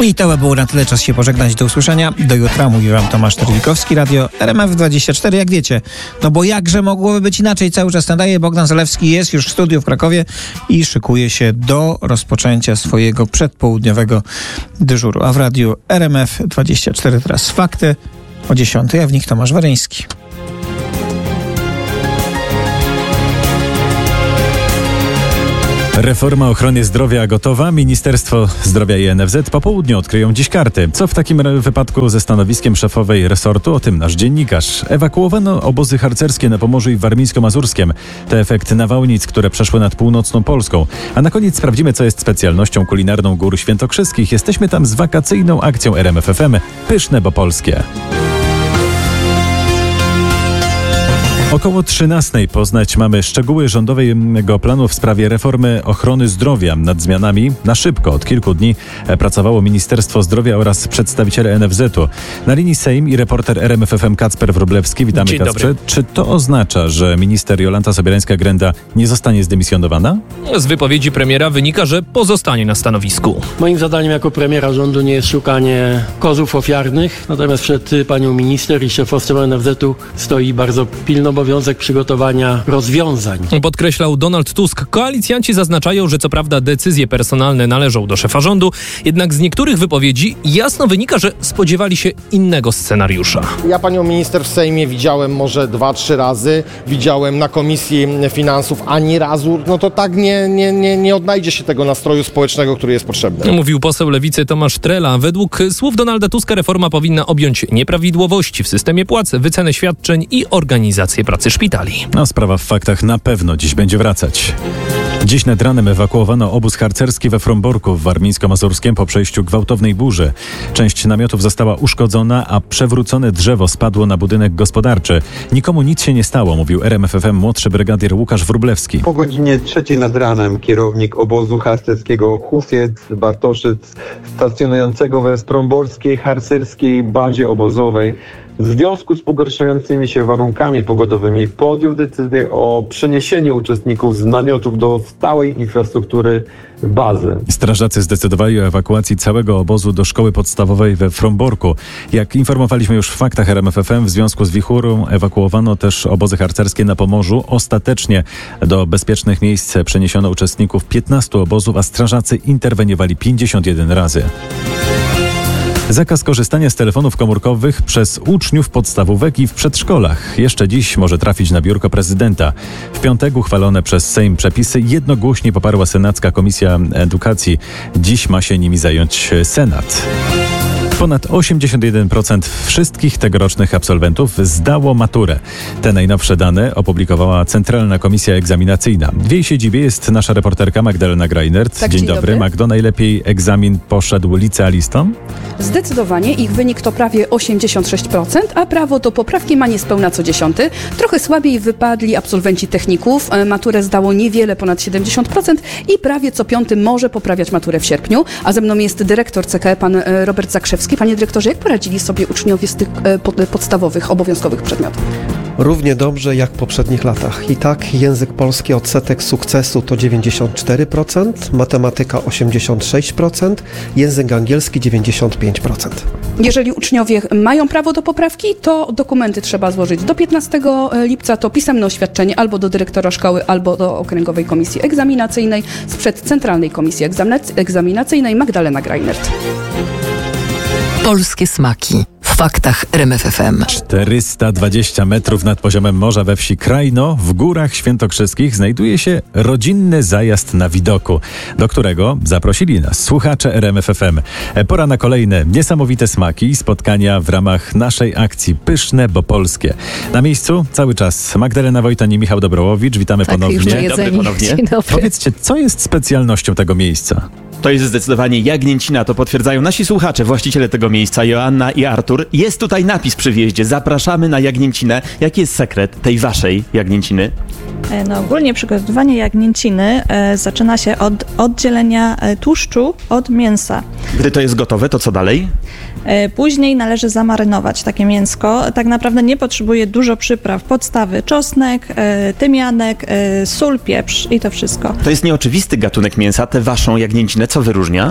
I to by było na tyle, czas się pożegnać. Do usłyszenia. Do jutra, mówi wam Tomasz Terlikowski, Radio RMF24, jak wiecie. No bo jakże mogłoby być inaczej? Cały czas nadaje. Bogdan Zalewski jest już w studiu w Krakowie i szykuje się do rozpoczęcia swojego przedpołudniowego dyżuru. A w Radiu RMF24 teraz fakty o 10, a w nich Tomasz Waryński. Reforma ochrony zdrowia gotowa. Ministerstwo Zdrowia i NFZ po południu odkryją dziś karty. Co w takim wypadku ze stanowiskiem szefowej resortu? O tym nasz dziennikarz. Ewakuowano obozy harcerskie na Pomorzu i Warmińsko-Mazurskiem. To efekt nawałnic, które przeszły nad północną Polską. A na koniec sprawdzimy, co jest specjalnością kulinarną Gór Świętokrzyskich. Jesteśmy tam z wakacyjną akcją RMF FM. Pyszne, bo polskie. Około 13 poznać mamy szczegóły rządowego planu w sprawie reformy ochrony zdrowia. Nad zmianami na szybko od kilku dni pracowało Ministerstwo Zdrowia oraz przedstawiciele NFZ-u. Na linii Sejm i reporter RMF FM Kacper Wróblewski. Witamy, Dzień Kacprze. dobry. Czy to oznacza, że minister Jolanta Sobierańska-Grenda nie zostanie zdymisjonowana? Z wypowiedzi premiera wynika, że pozostanie na stanowisku. Moim zadaniem jako premiera rządu nie jest szukanie kozłów ofiarnych, natomiast przed panią minister i szefostwem NFZ-u stoi bardzo pilny obowiązek przygotowania rozwiązań. Podkreślał Donald Tusk. Koalicjanci zaznaczają, że co prawda decyzje personalne należą do szefa rządu, jednak z niektórych wypowiedzi jasno wynika, że spodziewali się innego scenariusza. Ja panią minister w Sejmie widziałem może 2-3 razy, widziałem na Komisji Finansów ani razu, no to tak nie odnajdzie się tego nastroju społecznego, który jest potrzebny. Mówił poseł Lewicy Tomasz Trela. Według słów Donalda Tuska reforma powinna objąć nieprawidłowości w systemie płac, wycenę świadczeń i organizację pracy szpitali. A sprawa w faktach na pewno dziś będzie wracać. Dziś nad ranem ewakuowano obóz harcerski we Fromborku w Warmińsko-Mazurskiem po przejściu gwałtownej burzy. Część namiotów została uszkodzona, a przewrócone drzewo spadło na budynek gospodarczy. Nikomu nic się nie stało, mówił RMF FM młodszy brygadier Łukasz Wróblewski. Po godzinie 3 nad ranem kierownik obozu harcerskiego Husiec-Bartoszyc stacjonującego we Fromborskiej harcerskiej bazie obozowej w związku z pogarszającymi się warunkami pogodowymi podjął decyzję o przeniesieniu uczestników z namiotów do stałej infrastruktury bazy. Strażacy zdecydowali o ewakuacji całego obozu do szkoły podstawowej we Fromborku. Jak informowaliśmy już w faktach RMF FM, w związku z wichurą ewakuowano też obozy harcerskie na Pomorzu. Ostatecznie do bezpiecznych miejsc przeniesiono uczestników 15 obozów, a strażacy interweniowali 51 razy. Zakaz korzystania z telefonów komórkowych przez uczniów podstawówek i w przedszkolach. Jeszcze dziś może trafić na biurko prezydenta. W piątek uchwalone przez Sejm przepisy jednogłośnie poparła Senacka Komisja Edukacji. Dziś ma się nimi zająć Senat. Ponad 81% wszystkich tegorocznych absolwentów zdało maturę. Te najnowsze dane opublikowała Centralna Komisja Egzaminacyjna. W jej siedzibie jest nasza reporterka Magdalena Greinert. Tak, dzień dobry. Magdo, najlepiej egzamin poszedł licealistom? Zdecydowanie ich wynik to prawie 86%, a prawo do poprawki ma niespełna co 10. Trochę słabiej wypadli absolwenci techników. Maturę zdało niewiele ponad 70% i prawie co 5 może poprawiać maturę w sierpniu. A ze mną jest dyrektor CKE, pan Robert Zakrzewski. Panie dyrektorze, jak poradzili sobie uczniowie z tych podstawowych, obowiązkowych przedmiotów? Równie dobrze jak w poprzednich latach. I tak język polski odsetek sukcesu to 94%, matematyka 86%, język angielski 95%. Jeżeli uczniowie mają prawo do poprawki, to dokumenty trzeba złożyć do 15 lipca. To pisemne oświadczenie albo do dyrektora szkoły, albo do Okręgowej Komisji Egzaminacyjnej. Sprzed Centralnej Komisji Egzaminacyjnej Magdalena Greinert. Polskie smaki. W faktach RMF FM. 420 metrów nad poziomem morza we wsi Krajno w Górach Świętokrzyskich znajduje się rodzinny zajazd na widoku, do którego zaprosili nas słuchacze RMF FM. Pora na kolejne niesamowite smaki i spotkania w ramach naszej akcji Pyszne, bo polskie. Na miejscu cały czas Magdalena Wojtan i Michał Dobrołowicz. Witamy ponownie. Dzień dobry ponownie. Dzień dobry. Powiedzcie, co jest specjalnością tego miejsca? To jest zdecydowanie jagnięcina, to potwierdzają nasi słuchacze, właściciele tego miejsca, Joanna i Artur. Jest tutaj napis przy wjeździe, zapraszamy na jagnięcinę. Jaki jest sekret tej waszej jagnięciny? No, ogólnie przygotowanie jagnięciny zaczyna się od oddzielenia tłuszczu od mięsa. Gdy to jest gotowe, to co dalej? Później należy zamarynować takie mięsko. Tak naprawdę nie potrzebuje dużo przypraw. Podstawy: czosnek, tymianek, sól, pieprz i to wszystko. To jest nieoczywisty gatunek mięsa. Tę waszą jagnięcinę co wyróżnia?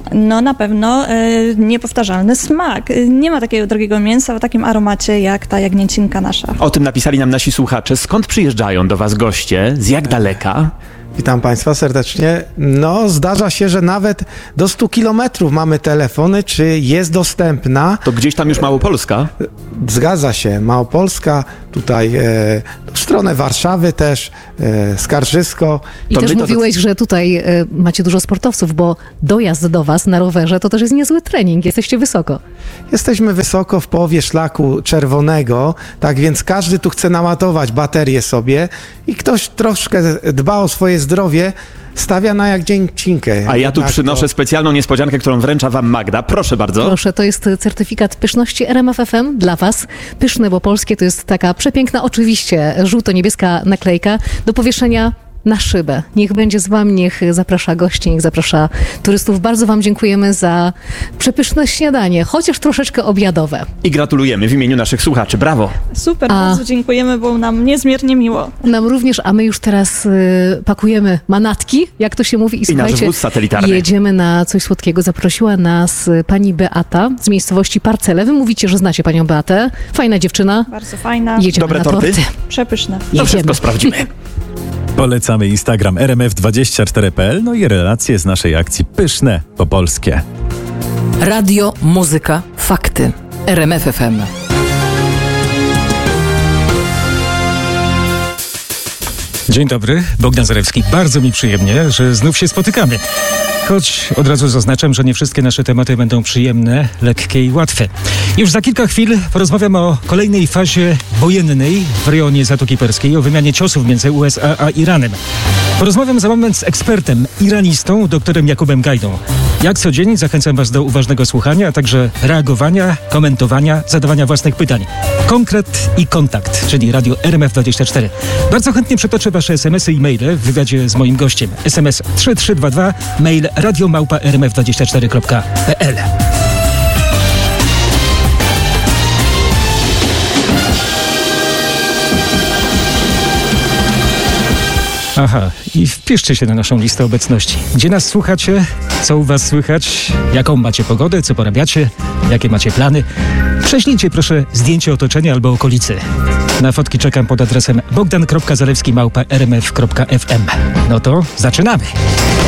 No na pewno niepowtarzalny smak. Nie ma takiego drogiego mięsa o takim aromacie jak ta jagnięcinka nasza. O tym napisali nam nasi słuchacze. Skąd przyjeżdżają do was goście? Z jak daleka? Witam Państwa serdecznie. No, zdarza się, że nawet do 100 kilometrów mamy telefony, czy jest dostępna. To gdzieś tam już Małopolska? Zgadza się, Małopolska, tutaj w stronę Warszawy też, Skarżysko. I też mówiłeś, że tutaj macie dużo sportowców, bo dojazd do was na rowerze to też jest niezły trening, jesteście wysoko. Jesteśmy wysoko w połowie szlaku czerwonego, tak więc każdy tu chce naładować baterię sobie i ktoś troszkę dba o swoje zdrowie, stawia na jagnięcinkę. A ja tu przynoszę specjalną niespodziankę, którą wręcza wam Magda. Proszę bardzo. Proszę, to jest certyfikat pyszności RMF FM dla was. Pyszne, bo polskie to jest taka przepiękna, oczywiście żółto-niebieska naklejka do powieszenia na szybę. Niech będzie z wami, niech zaprasza gości, niech zaprasza turystów. Bardzo wam dziękujemy za przepyszne śniadanie, chociaż troszeczkę obiadowe. I gratulujemy w imieniu naszych słuchaczy. Brawo. Super, bardzo dziękujemy, było nam niezmiernie miło. Nam również, a my już teraz pakujemy manatki, jak to się mówi. I nasz wóz satelitarny. Jedziemy na coś słodkiego. Zaprosiła nas pani Beata z miejscowości Parcele. Wy mówicie, że znacie panią Beatę. Fajna dziewczyna. Bardzo fajna. Jedziemy Dobre na torty? Przepyszne. To wszystko sprawdzimy. Polecamy Instagram rmf24.pl, no i relacje z naszej akcji Pyszne po polskie. Radio, muzyka, fakty. RMF FM. Dzień dobry, Bogdan Zarewski. Bardzo mi przyjemnie, że znów się spotykamy. Choć od razu zaznaczam, że nie wszystkie nasze tematy będą przyjemne, lekkie i łatwe. Już za kilka chwil porozmawiam o kolejnej fazie wojennej w rejonie Zatoki Perskiej, o wymianie ciosów między USA a Iranem. Porozmawiam za moment z ekspertem, iranistą, doktorem Jakubem Gajdą. Jak co dzień zachęcam was do uważnego słuchania, a także reagowania, komentowania, zadawania własnych pytań. Konkret i kontakt, czyli radio RMF24. Bardzo chętnie przetoczę wasze SMS-y i maile w wywiadzie z moim gościem. SMS 3322, mail radio@rmf24.pl. Aha, i wpiszcie się na naszą listę obecności. Gdzie nas słuchacie? Co u was słychać? Jaką macie pogodę? Co porabiacie? Jakie macie plany? Prześlijcie proszę zdjęcie otoczenia albo okolicy. Na fotki czekam pod adresem bogdan.zalewski@rmf.fm. No to zaczynamy!